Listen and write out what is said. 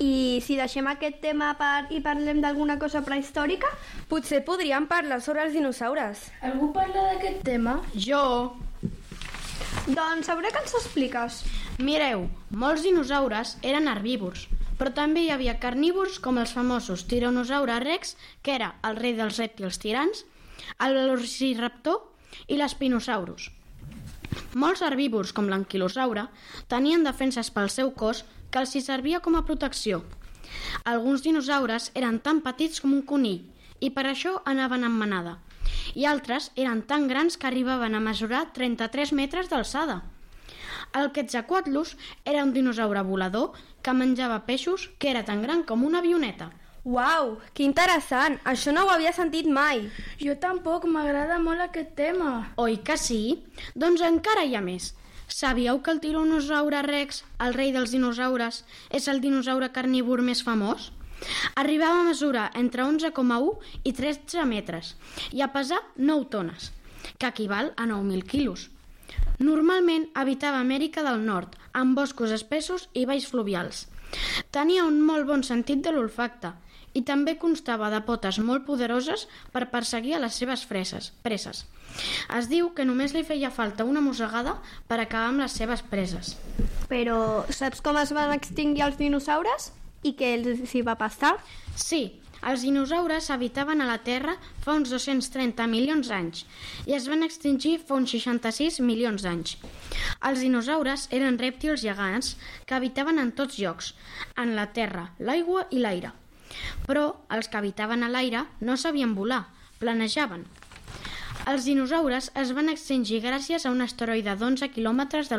I si deixem aquest tema i parlem d'alguna cosa prehistòrica? Potser podríem parlar sobre els dinosaures. Algú parla d'aquest tema? Jo. Doncs a veure que ens expliques. Mireu, molts dinosaures eren herbívors, però també hi havia carnívors com els famosos Tyrannosaurus rex, que era el rei dels rèptils tirants, el Velociraptor i l'Spinosaurus. Molts herbívors, com l'anquilosaure, tenien defenses pel seu cos que els hi servia com a protecció. Alguns dinosaures eren tan petits com un conill i per això anaven en manada, i altres eren tan grans que arribaven a mesurar 33 metres d'alçada. El Quetzalcoatlus era un dinosaure volador que menjava peixos que era tan gran com una avioneta. Uau, que interessant! Això no ho havia sentit mai. Jo tampoc, m'agrada molt aquest tema. Oi que sí? Doncs encara hi ha més. Sabíeu que el Tyrannosaurus rex, el rei dels dinosaures, és el dinosaure carnívor més famós? Arribava a mesurar entre 11,1 i 13 metres i a pesar 9 tones, que equival a 9.000 quilos. Normalment habitava Amèrica del Nord, amb boscos espessos i valls fluvials. Tenia un molt bon sentit de l'olfacte i també constava de potes molt poderoses per perseguir a les seves preses. Es diu que només li feia falta una mossegada per acabar amb les seves preses. Però saps com es van extingir els dinosaures? I què els hi va passar? Sí, els dinosaures habitaven a la Terra fa uns 230 milions d'anys i es van extingir fa uns 66 milions d'anys. Els dinosaures eren rèptils gegants que habitaven en tots llocs, en la terra, l'aigua i l'aire. Però els que habitaven a l'aire no sabien volar, planejaven. Els dinosaures es van extingir gràcies a un asteroide d'11 quilòmetres de